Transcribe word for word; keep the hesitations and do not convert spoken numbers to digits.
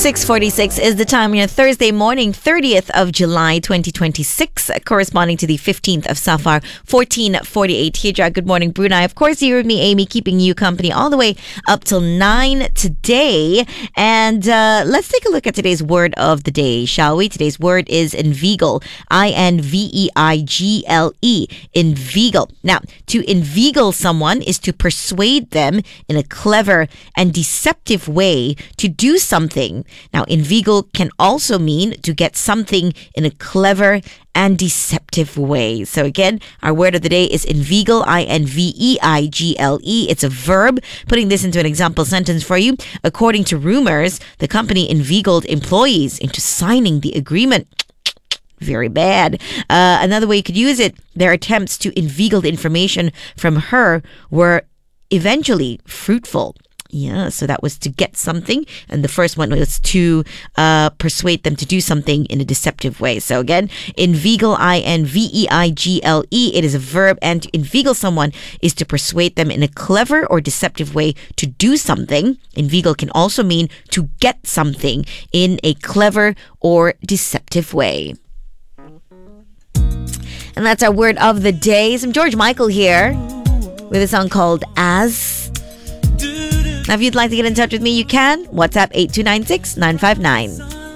six forty-six is the time on Thursday morning, thirtieth of July, twenty twenty-six, corresponding to the fifteenth of Safar, fourteen forty-eight. Hijra, good morning, Brunei. Of course, you're with me, Amy, keeping you company all the way up till nine today. And uh, let's take a look at today's word of the day, shall we? Today's word is inveigle. I N V E I G L E. Inveigle. Now, to inveigle someone is to persuade them in a clever and deceptive way to do something. Now, inveigle can also mean to get something in a clever and deceptive way. So again, our word of the day is inveigle, I N V E I G L E. It's a verb. Putting this into an example sentence for you. According to rumors, the company inveigled employees into signing the agreement. Very bad. Uh, another way you could use it, their attempts to inveigle the information from her were eventually fruitful. Yeah, so that was to get something. And the first one was to uh, persuade them to do something in a deceptive way. So again, inveigle, I N V E I G L E. It is a verb. And to inveigle someone is to persuade them in a clever or deceptive way to do something. Inveigle can also mean to get something in a clever or deceptive way. And that's our word of the day. Some George Michael here with a song called As. Now, if you'd like to get in touch with me, you can. WhatsApp eight two nine six nine five nine.